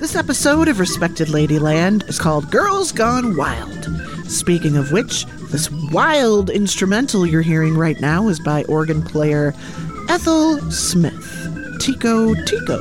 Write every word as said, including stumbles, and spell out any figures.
This episode of Respected Ladyland is called Girls Gone Wild. Speaking of which, this wild instrumental you're hearing right now is by organ player Ethel Smith. Tico Tico.